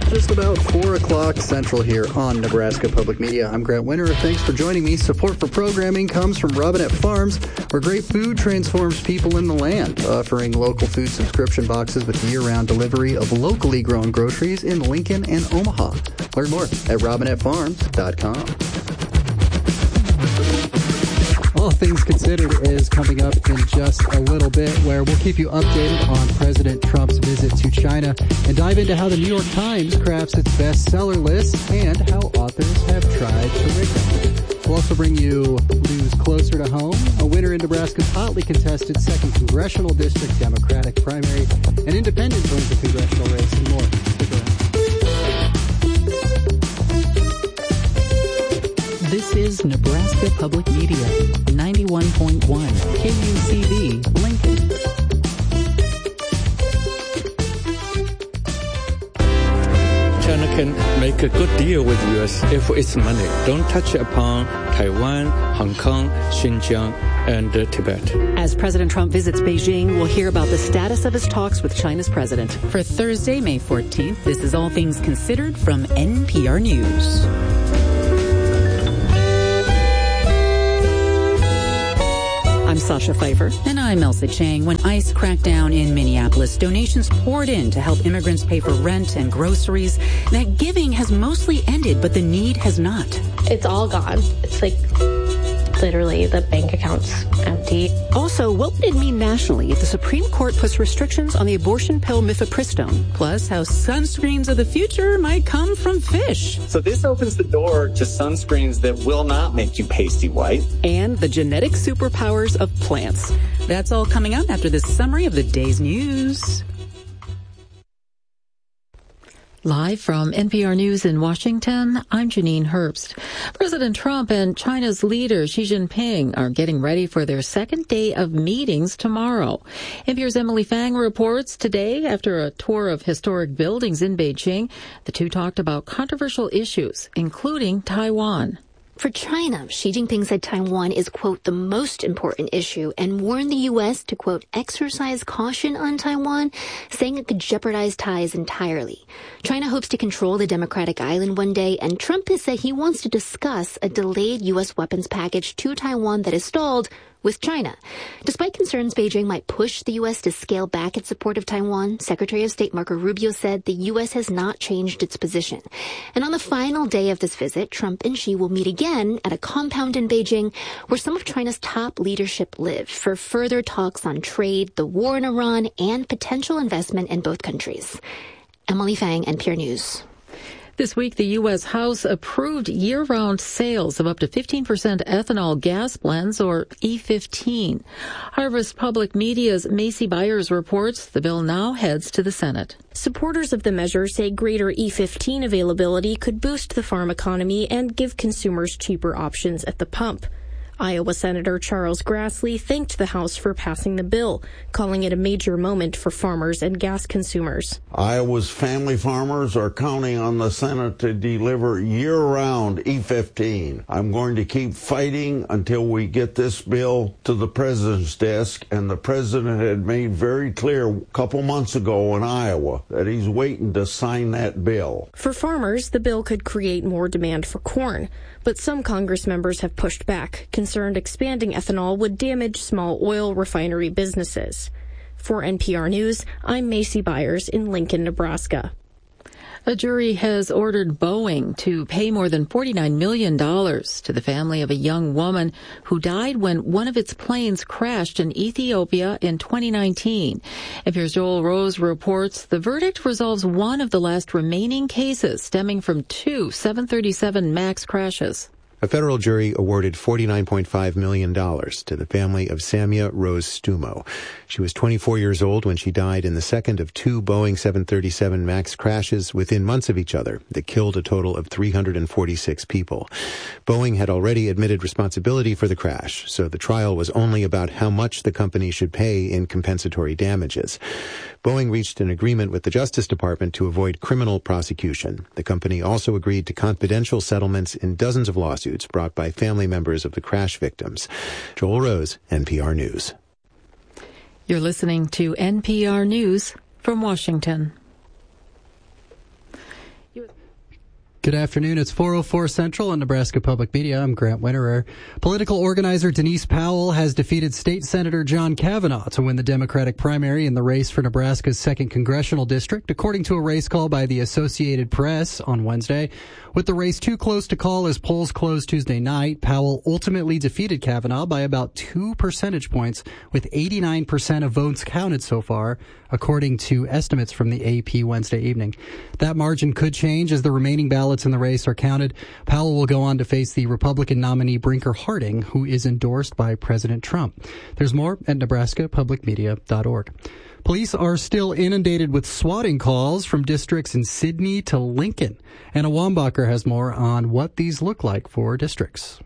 just about 4 o'clock Central here on Nebraska Public Media. I'm Grant Winter. Thanks for joining me. Support for programming comes from Robinette Farms, where great food transforms people in the land, offering local food subscription boxes with year-round delivery of locally grown groceries in Lincoln and Omaha. Learn more at robinettefarms.com. All Things Considered is coming up in just a little bit, where we'll keep you updated on President Trump's visit to China and dive into how the New York Times crafts its bestseller list and how authors have tried to rig them. We'll also bring you news closer to home, a winner in Nebraska's hotly contested 2nd Congressional District Democratic primary, an independent joins the congressional race, and more. Stick around. This is Nebraska Public Media, 91.1 KUCV, Lincoln. China can make a good deal with U.S. if it's money. Don't touch upon Taiwan, Hong Kong, Xinjiang, and Tibet. As President Trump visits Beijing, we'll hear about the status of his talks with China's president. For Thursday, May 14th, this is All Things Considered from NPR News. I'm Sasha Pfeiffer. And I'm Elsa Chang. When ICE cracked down in Minneapolis, donations poured in to help immigrants pay for rent and groceries. That giving has mostly ended, but the need has not. It's all gone. It's like literally the bank account's empty. Also, what would it mean nationally if the Supreme Court puts restrictions on the abortion pill mifepristone? Plus, how sunscreens of the future might come from fish. So this opens the door to sunscreens that will not make you pasty white. And the genetic superpowers of plants. That's all coming up after this summary of the day's news. Live from NPR News in Washington, I'm Janine Herbst. President Trump and China's leader Xi Jinping are getting ready for their second day of meetings tomorrow. NPR's Emily Fang reports today, after a tour of historic buildings in Beijing, the two talked about controversial issues, including Taiwan. For China, Xi Jinping said Taiwan is, quote, the most important issue and warned the U.S. to, quote, exercise caution on Taiwan, saying it could jeopardize ties entirely. China hopes to control the democratic island one day, and Trump has said he wants to discuss a delayed U.S. weapons package to Taiwan that is stalled with China. Despite concerns Beijing might push the U.S. to scale back its support of Taiwan, Secretary of State Marco Rubio said the U.S. has not changed its position. And on the final day of this visit, Trump and Xi will meet again at a compound in Beijing where some of China's top leadership live for further talks on trade, the war in Iran, and potential investment in both countries. Emily Fang, NPR News. This week, the U.S. House approved year-round sales of up to 15% ethanol gas blends, or E15. Harvest Public Media's Macy Byers reports the bill now heads to the Senate. Supporters of the measure say greater E15 availability could boost the farm economy and give consumers cheaper options at the pump. Iowa Senator Charles Grassley thanked the House for passing the bill, calling it a major moment for farmers and gas consumers. Iowa's family farmers are counting on the Senate to deliver year-round E15. I'm going to keep fighting until we get this bill to the president's desk, and the president had made very clear a couple months ago in Iowa that he's waiting to sign that bill. For farmers, the bill could create more demand for corn, but some Congress members have pushed back, concerned expanding ethanol would damage small oil refinery businesses. For NPR News, I'm Macy Byers in Lincoln, Nebraska. A jury has ordered Boeing to pay more than $49 million to the family of a young woman who died when one of its planes crashed in Ethiopia in 2019. NPR's Joel Rose reports the verdict resolves one of the last remaining cases stemming from two 737 MAX crashes. A federal jury awarded $49.5 million to the family of Samia Rose Stumo. She was 24 years old when she died in the second of two Boeing 737 MAX crashes within months of each other that killed a total of 346 people. Boeing had already admitted responsibility for the crash, so the trial was only about how much the company should pay in compensatory damages. Boeing reached an agreement with the Justice Department to avoid criminal prosecution. The company also agreed to confidential settlements in dozens of lawsuits brought by family members of the crash victims. Joel Rose, NPR News. You're listening to NPR News from Washington. Good afternoon. It's 4:04 Central on Nebraska Public Media. I'm Grant Winterer. Political organizer Denise Powell has defeated State Senator John Kavanaugh to win the Democratic primary in the race for Nebraska's 2nd Congressional District, according to a race call by the Associated Press on Wednesday. With the race too close to call as polls closed Tuesday night, Powell ultimately defeated Kavanaugh by about 2 percentage points, with 89% of votes counted so far, according to estimates from the AP Wednesday evening. That margin could change as the remaining ballots in the race are counted. Powell will go on to face the Republican nominee Brinker Harding, who is endorsed by President Trump. There's more at nebraskapublicmedia.org. Police are still inundated with swatting calls from districts in Sydney to Lincoln. Anna Wambacher has more on what these look like for districts.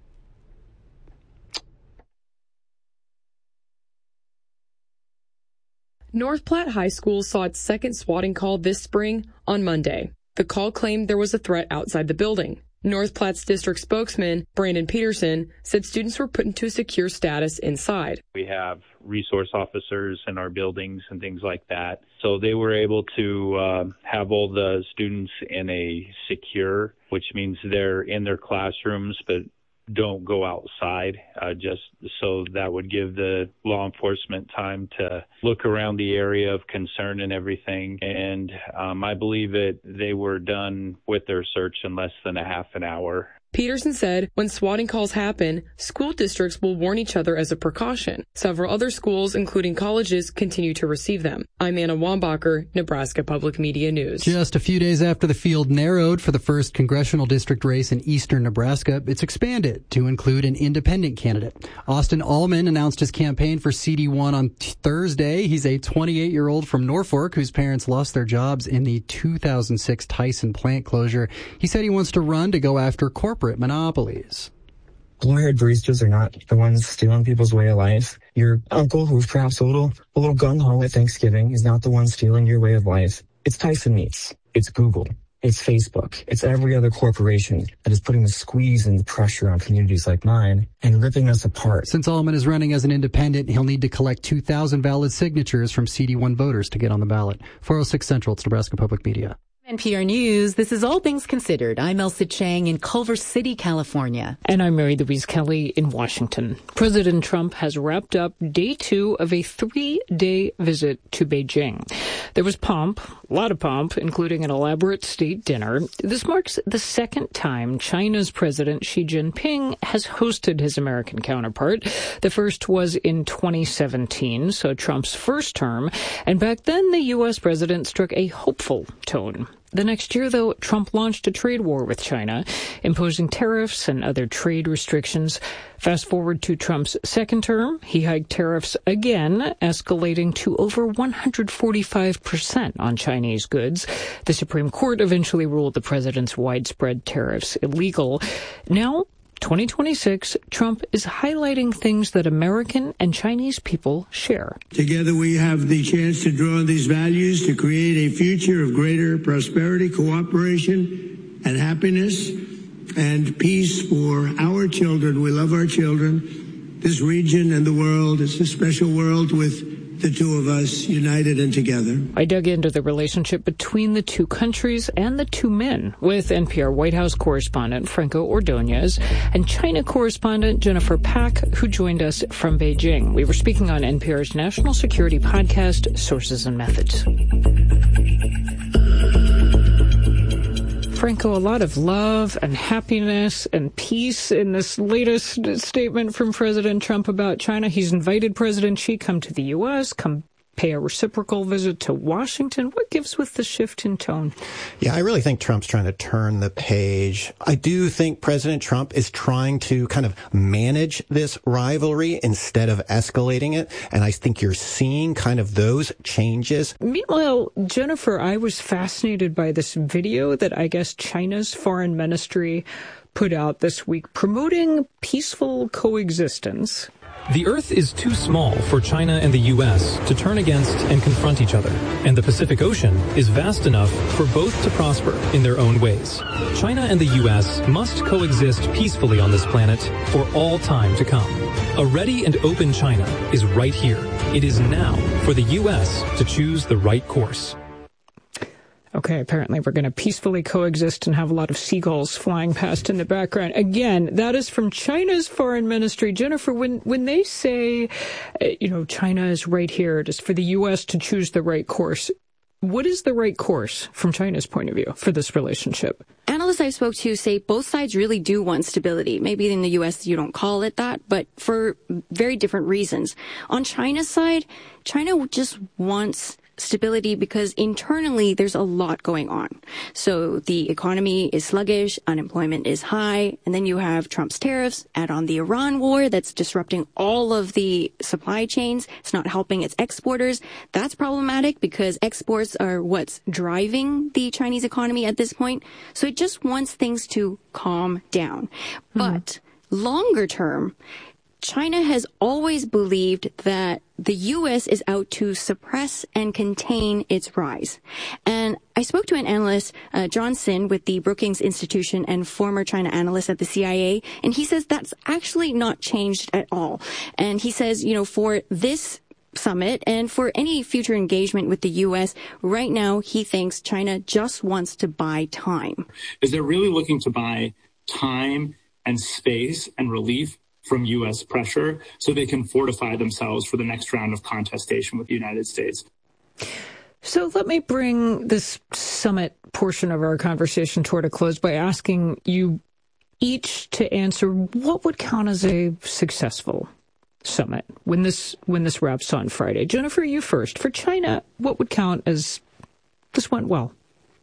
North Platte High School saw its second swatting call this spring on Monday. The call claimed there was a threat outside the building. North Platte's district spokesman, Brandon Peterson, said students were put into a secure status inside. We have resource officers in our buildings and things like that. So they were able to have all the students in a secure, which means they're in their classrooms, but don't go outside, just so that would give the law enforcement time to look around the area of concern and everything. And I believe that they were done with their search in less than a half an hour. Peterson said when swatting calls happen, school districts will warn each other as a precaution. Several other schools, including colleges, continue to receive them. I'm Anna Wambacher, Nebraska Public Media News. Just a few days after the field narrowed for the 1st congressional district race in eastern Nebraska, it's expanded to include an independent candidate. Austin Allman announced his campaign for CD1 on Thursday. He's a 28-year-old from Norfolk whose parents lost their jobs in the 2006 Tyson plant closure. He said he wants to run to go after corporate monopolies. Blue-haired baristas are not the ones stealing people's way of life. Your uncle, who's perhaps a little gung-ho at Thanksgiving, is not the one stealing your way of life. It's Tyson Meats. It's Google. It's Facebook. It's every other corporation that is putting the squeeze and the pressure on communities like mine and ripping us apart. Since Allman is running as an independent, he'll need to collect 2,000 valid signatures from CD1 voters to get on the ballot. 406 Central, it's Nebraska Public Media. NPR News, this is All Things Considered. I'm Elsa Chang in Culver City, California. And I'm Mary Louise Kelly in Washington. President Trump has wrapped up day 2 of a 3-day visit to Beijing. There was pomp, a lot of pomp, including an elaborate state dinner. This marks the second time China's President Xi Jinping has hosted his American counterpart. The first was in 2017, so Trump's first term, and back then the U.S. president struck a hopeful tone. The next year, though, Trump launched a trade war with China, imposing tariffs and other trade restrictions. Fast forward to Trump's second term, he hiked tariffs again, escalating to over 145% on Chinese goods. The Supreme Court eventually ruled the president's widespread tariffs illegal. Now, 2026, Trump is highlighting things that American and Chinese people share. Together we have the chance to draw on these values to create a future of greater prosperity, cooperation, and happiness, and peace for our children. We love our children. This region and the world is a special world with the two of us united and together. I dug into the relationship between the two countries and the two men with NPR White House correspondent Franco Ordonez and China correspondent Jennifer Pak, who joined us from Beijing. We were speaking on NPR's national security podcast, Sources and Methods. Franco, a lot of love and happiness and peace in this latest statement from President Trump about China. He's invited President Xi come to the U.S., come pay a reciprocal visit to Washington. What gives with the shift in tone? Yeah, I really think Trump's trying to turn the page. I do think President Trump is trying to kind of manage this rivalry instead of escalating it. And I think you're seeing kind of those changes. Meanwhile, Jennifer, I was fascinated by this video that I guess China's foreign ministry put out this week promoting peaceful coexistence. The Earth is too small for China and the U.S. to turn against and confront each other, and the Pacific Ocean is vast enough for both to prosper in their own ways. China and the U.S. must coexist peacefully on this planet for all time to come. A ready and open China is right here. It is now for the U.S. to choose the right course. Okay, apparently we're going to peacefully coexist and have a lot of seagulls flying past in the background. Again, that is from China's foreign ministry. Jennifer, when they say, China is right here, just for the U.S. to choose the right course, what is the right course from China's point of view for this relationship? Analysts I spoke to say both sides really do want stability. Maybe in the U.S. you don't call it that, but for very different reasons. On China's side, China just wants stability because internally there's a lot going on. So the economy is sluggish, unemployment is high, and then you have Trump's tariffs, add on the Iran war that's disrupting all of the supply chains. It's not helping its exporters. That's problematic because exports are what's driving the Chinese economy at this point. So it just wants things to calm down. But longer term, China has always believed that the U.S. is out to suppress and contain its rise. And I spoke to an analyst, John Sin, with the Brookings Institution and former China analyst at the CIA, and he says that's actually not changed at all. And he says, for this summit and for any future engagement with the U.S., right now he thinks China just wants to buy time. Is they're really looking to buy time and space and relief from U.S. pressure so they can fortify themselves for the next round of contestation with the United States. So let me bring this summit portion of our conversation toward a close by asking you each to answer what would count as a successful summit when this wraps on Friday. Jennifer, you first. For China, what would count as this went well?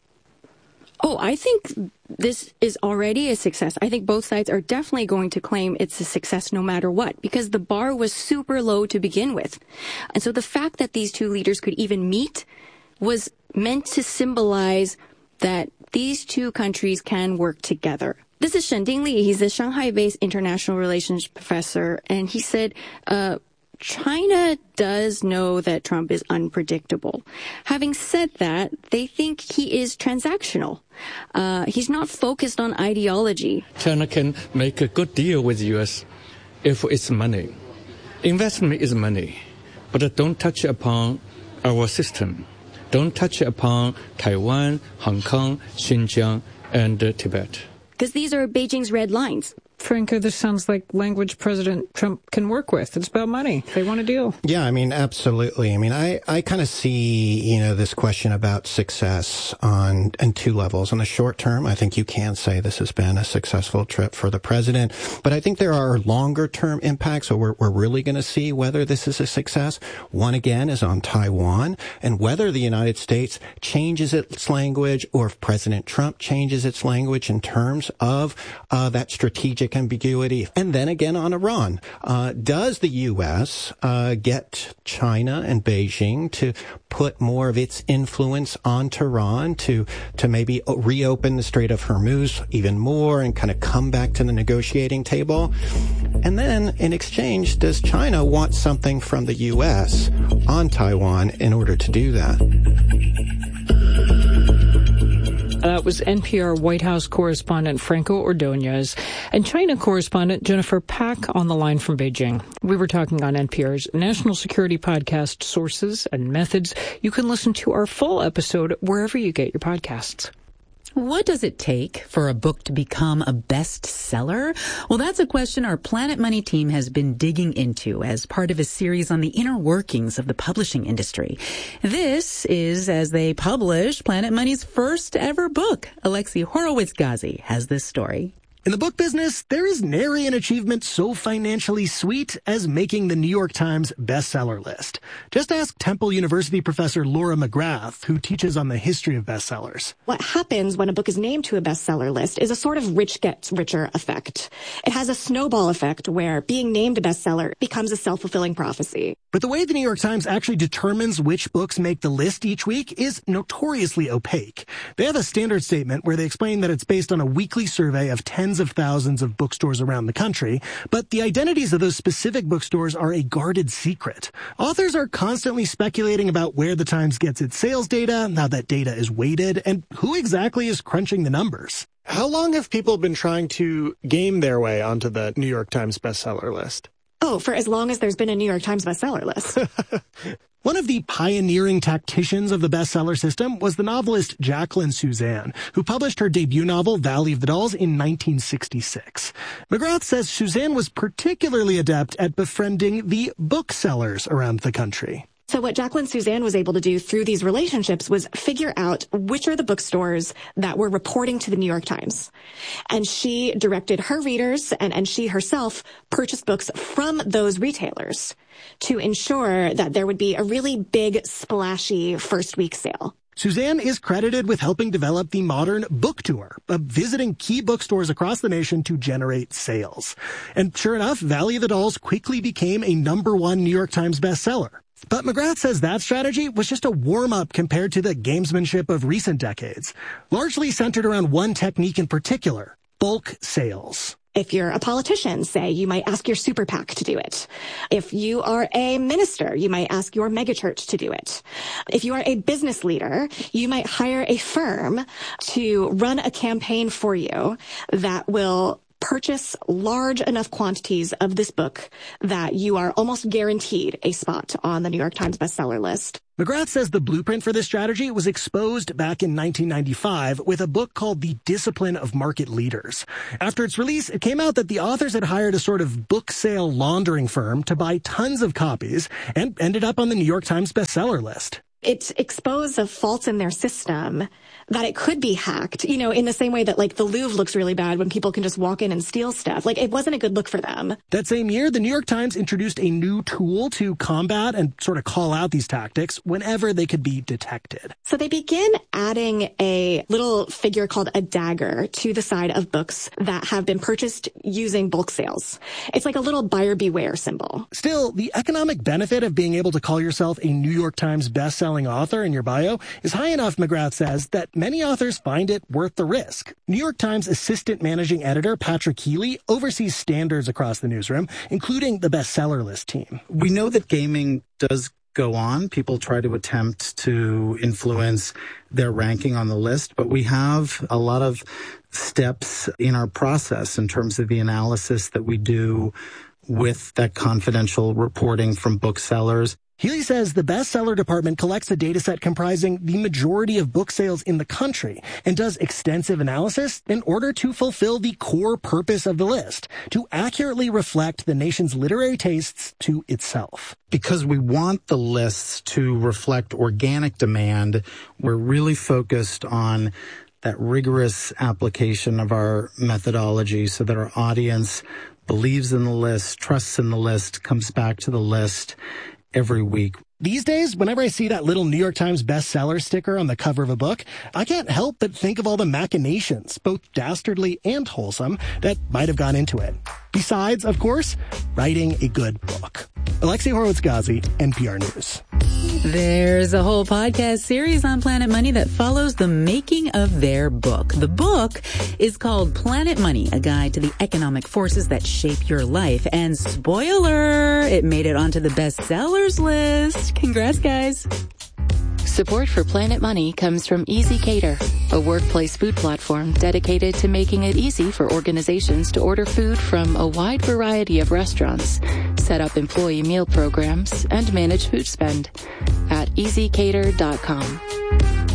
Oh, I think this is already a success. I think both sides are definitely going to claim it's a success no matter what, because the bar was super low to begin with. And so the fact that these two leaders could even meet was meant to symbolize that these two countries can work together. This is Shending Li. He's a Shanghai-based international relations professor, and he said, China does know that Trump is unpredictable. Having said that, they think he is transactional. He's not focused on ideology. China can make a good deal with the U.S. if it's money. Investment is money, but don't touch upon our system. Don't touch upon Taiwan, Hong Kong, Xinjiang, and Tibet. Because these are Beijing's red lines. Franco, this sounds like language President Trump can work with. It's about money. They want a deal. Yeah, absolutely. I kind of see, this question about success on two levels. On the short term, I think you can say this has been a successful trip for the president. But I think there are longer term impacts, so we're really going to see whether this is a success. One, again, is on Taiwan, and whether the United States changes its language or if President Trump changes its language in terms of that strategic ambiguity. And then again on Iran. Does the U.S. Get China and Beijing to put more of its influence on Tehran to maybe reopen the Strait of Hormuz even more and kind of come back to the negotiating table? And then in exchange, does China want something from the U.S. on Taiwan in order to do that? That was NPR White House correspondent Franco Ordonez and China correspondent Jennifer Pak on the line from Beijing. We were talking on NPR's national security podcast, Sources and Methods. You can listen to our full episode wherever you get your podcasts. What does it take for a book to become a bestseller? Well, that's a question our Planet Money team has been digging into as part of a series on the inner workings of the publishing industry. This is as they publish Planet Money's first ever book. Alexi Horowitz-Ghazi has this story. In the book business, there is nary an achievement so financially sweet as making the New York Times bestseller list. Just ask Temple University professor Laura McGrath, who teaches on the history of bestsellers. What happens when a book is named to a bestseller list is a sort of rich gets richer effect. It has a snowball effect where being named a bestseller becomes a self-fulfilling prophecy. But the way the New York Times actually determines which books make the list each week is notoriously opaque. They have a standard statement where they explain that it's based on a weekly survey of tens of thousands of bookstores around the country, but the identities of those specific bookstores are a guarded secret. Authors are constantly speculating about where the Times gets its sales data, how that data is weighted, and who exactly is crunching the numbers. How long have people been trying to game their way onto the New York Times bestseller list? Oh, for as long as there's been a New York Times bestseller list. One of the pioneering tacticians of the bestseller system was the novelist Jacqueline Susann, who published her debut novel, Valley of the Dolls, in 1966. McGrath says Susann was particularly adept at befriending the booksellers around the country. So what Jacqueline Susann was able to do through these relationships was figure out which are the bookstores that were reporting to the New York Times. And she directed her readers and she herself purchased books from those retailers to ensure that there would be a really big, splashy first week sale. Susann is credited with helping develop the modern book tour, visiting key bookstores across the nation to generate sales. And sure enough, Valley of the Dolls quickly became a #1 New York Times bestseller. But McGrath says that strategy was just a warm-up compared to the gamesmanship of recent decades, largely centered around one technique in particular, bulk sales. If you're a politician, say, you might ask your super PAC to do it. If you are a minister, you might ask your megachurch to do it. If you are a business leader, you might hire a firm to run a campaign for you that will purchase large enough quantities of this book that you are almost guaranteed a spot on the New York Times bestseller list. McGrath says the blueprint for this strategy was exposed back in 1995 with a book called The Discipline of Market Leaders. After its release, it came out that the authors had hired a sort of book sale laundering firm to buy tons of copies and ended up on the New York Times bestseller list. It exposed the faults in their system that it could be hacked, you know, in the same way that like the Louvre looks really bad when people can just walk in and steal stuff. Like it wasn't a good look for them. That same year, the New York Times introduced a new tool to combat and sort of call out these tactics whenever they could be detected. So they begin adding a little figure called a dagger to the side of books that have been purchased using bulk sales. It's like a little buyer beware symbol. Still, the economic benefit of being able to call yourself a New York Times bestselling author in your bio is high enough, McGrath says, that many authors find it worth the risk. New York Times assistant managing editor Patrick Healy oversees standards across the newsroom, including the bestseller list team. We know that gaming does go on. People try to attempt to influence their ranking on the list, but we have a lot of steps in our process in terms of the analysis that we do with that confidential reporting from booksellers. Healy says the bestseller department collects a data set comprising the majority of book sales in the country and does extensive analysis in order to fulfill the core purpose of the list, to accurately reflect the nation's literary tastes to itself. Because we want the lists to reflect organic demand, we're really focused on that rigorous application of our methodology so that our audience believes in the list, trusts in the list, comes back to the list every week. These days, whenever I see that little New York Times bestseller sticker on the cover of a book, I can't help but think of all the machinations, both dastardly and wholesome, that might have gone into it. Besides, of course, writing a good book. Alexei Horowitz-Ghazi, NPR News. There's a whole podcast series on Planet Money that follows the making of their book. The book is called Planet Money, a guide to the economic forces that shape your life. And spoiler, it made it onto the bestsellers list. Congrats, guys. Support for Planet Money comes from ezCater, a workplace food platform dedicated to making it easy for organizations to order food from a wide variety of restaurants, set up employee meal programs, and manage food spend at ezcater.com.